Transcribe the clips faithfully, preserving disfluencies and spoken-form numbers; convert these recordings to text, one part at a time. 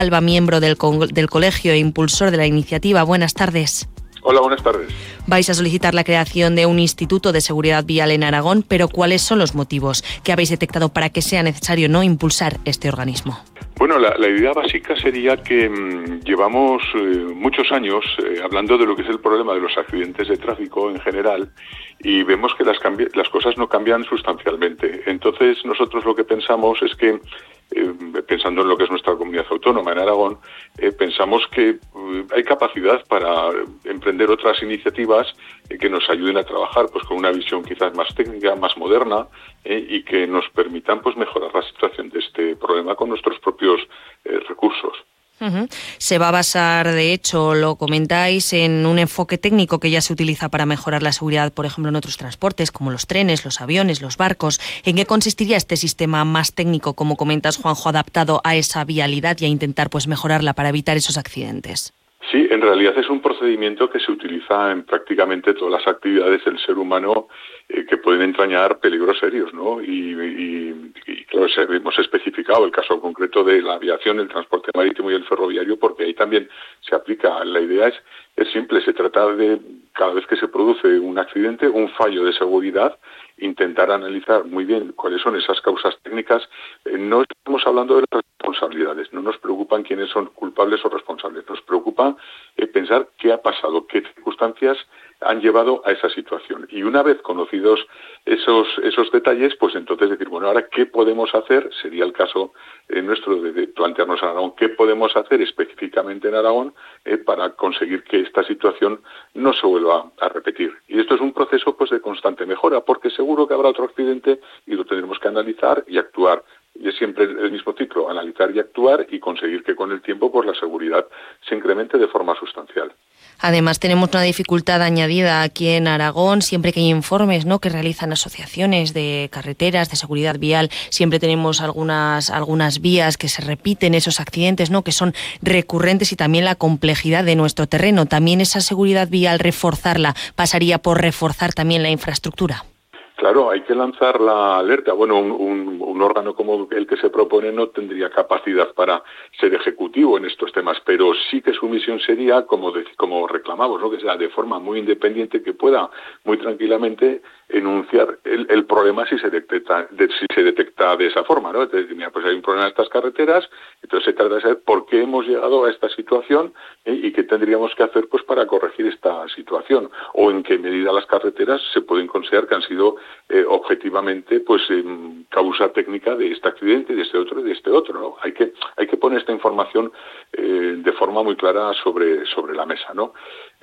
Alba, miembro del, con- del colegio e impulsor de la iniciativa. Buenas tardes. Hola, buenas tardes. Vais a solicitar la creación de un instituto de seguridad vial en Aragón, pero ¿cuáles son los motivos que habéis detectado para que sea necesario no impulsar este organismo? Bueno, la, la idea básica sería que mmm, llevamos eh, muchos años eh, hablando de lo que es el problema de los accidentes de tráfico en general y vemos que las, cambi- las cosas no cambian sustancialmente. Entonces nosotros lo que pensamos es que, eh, pensando en lo que es nuestra comunidad autónoma en Aragón, eh, pensamos que eh, hay capacidad para emprender otras iniciativas eh, que nos ayuden a trabajar pues con una visión quizás más técnica, más moderna eh, y que nos permitan pues mejorar la situación de este problema con nuestros propios eh, recursos. Uh-huh. Se va a basar, de hecho, lo comentáis, en un enfoque técnico que ya se utiliza para mejorar la seguridad, por ejemplo, en otros transportes, como los trenes, los aviones, los barcos. ¿En qué consistiría este sistema más técnico, como comentas, Juanjo, adaptado a esa vialidad y a intentar pues mejorarla para evitar esos accidentes? Sí, en realidad es un procedimiento que se utiliza en prácticamente todas las actividades del ser humano eh, que pueden entrañar peligros serios, ¿no? Y, y, y claro, hemos especificado el caso concreto de la aviación, el transporte marítimo y el ferroviario, porque ahí también se aplica. La idea es, es simple, se trata de, cada vez que se produce un accidente, un fallo de seguridad, intentar analizar muy bien cuáles son esas causas técnicas. Eh, no estamos hablando de las responsabilidades, no nos preocupan quiénes son culpables o responsables, nos preocupa eh, pensar qué ha pasado, qué circunstancias han llevado a esa situación. Y una vez conocidos esos esos detalles, pues entonces decir, bueno, ahora ¿qué podemos hacer? Sería el caso eh, nuestro de, de plantearnos en Aragón, ¿qué podemos hacer específicamente en Aragón eh, para conseguir que esta situación no se vuelva a repetir? Y esto es un proceso pues de constante mejora, porque seguro que habrá otro accidente y lo tendremos que analizar y actuar. Y es siempre el mismo ciclo, analizar y actuar y conseguir que con el tiempo pues la seguridad se incremente de forma sustancial. Además, tenemos una dificultad añadida aquí en Aragón. Siempre que hay informes, ¿no?, que realizan asociaciones de carreteras, de seguridad vial, siempre tenemos algunas, algunas vías que se repiten, esos accidentes, ¿no?, que son recurrentes, y también la complejidad de nuestro terreno. También esa seguridad vial, reforzarla, pasaría por reforzar también la infraestructura. Claro, hay que lanzar la alerta. Bueno, un, un, un órgano como el que se propone no tendría capacidad para ser ejecutivo en estos temas, pero sí que su misión sería, como de, como reclamamos, ¿no?, que sea de forma muy independiente, que pueda muy tranquilamente enunciar el, el problema si se detecta de, si se detecta de esa forma, ¿no? Entonces, mira, pues hay un problema en estas carreteras, entonces se trata de saber por qué hemos llegado a esta situación ¿eh? y qué tendríamos que hacer pues para corregir esta situación, o en qué medida las carreteras se pueden considerar que han sido eh, objetivamente pues eh, causa técnica de este accidente, de este otro y de este otro, ¿no? Hay que hay que poner esta información eh, de forma muy clara sobre sobre la mesa, ¿no?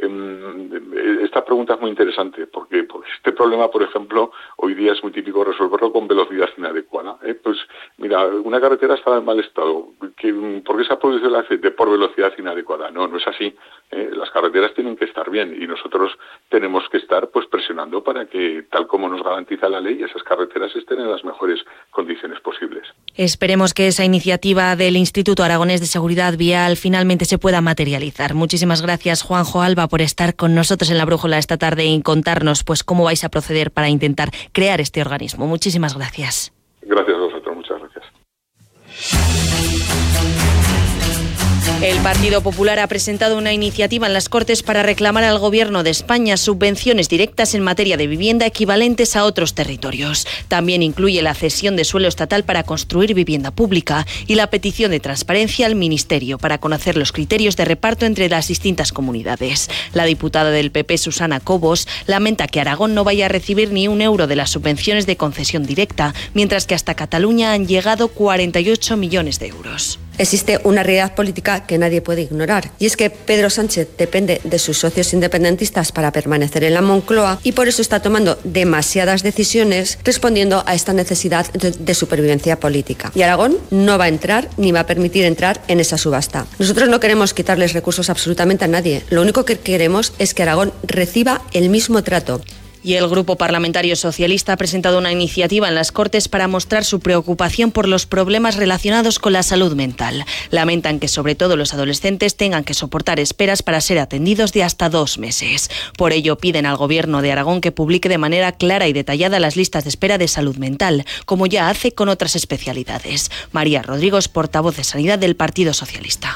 Eh, esta pregunta es muy interesante porque, porque este problema, por ejemplo, hoy día es muy típico resolverlo con velocidad inadecuada. ¿eh? Pues mira, una carretera está en mal estado. ¿Qué, ¿Por qué se ha producido el accidente? Por velocidad inadecuada. No, no es así. ¿eh? Las carreteras tienen que estar bien y nosotros tenemos que estar pues presionando para que, tal como nos garantiza la ley, esas carreteras estén en las mejores condiciones posibles. Esperemos que esa iniciativa del Instituto Aragonés de Seguridad Vial finalmente se pueda materializar. Muchísimas gracias, Juanjo, Alba, por estar con nosotros en La Brújula esta tarde y contarnos pues cómo vais a proceder para intentar crear este organismo. Muchísimas gracias. Gracias a vosotros, muchas gracias. El Partido Popular ha presentado una iniciativa en las Cortes para reclamar al Gobierno de España subvenciones directas en materia de vivienda equivalentes a otros territorios. También incluye la cesión de suelo estatal para construir vivienda pública y la petición de transparencia al Ministerio para conocer los criterios de reparto entre las distintas comunidades. La diputada del P P, Susana Cobos, lamenta que Aragón no vaya a recibir ni un euro de las subvenciones de concesión directa, mientras que hasta Cataluña han llegado cuarenta y ocho millones de euros. Existe una realidad política que nadie puede ignorar, y es que Pedro Sánchez depende de sus socios independentistas para permanecer en la Moncloa y por eso está tomando demasiadas decisiones respondiendo a esta necesidad de supervivencia política. Y Aragón no va a entrar ni va a permitir entrar en esa subasta. Nosotros no queremos quitarles recursos absolutamente a nadie. Lo único que queremos es que Aragón reciba el mismo trato. Y el Grupo Parlamentario Socialista ha presentado una iniciativa en las Cortes para mostrar su preocupación por los problemas relacionados con la salud mental. Lamentan que sobre todo los adolescentes tengan que soportar esperas para ser atendidos de hasta dos meses. Por ello piden al Gobierno de Aragón que publique de manera clara y detallada las listas de espera de salud mental, como ya hace con otras especialidades. María Rodríguez, portavoz de Sanidad del Partido Socialista.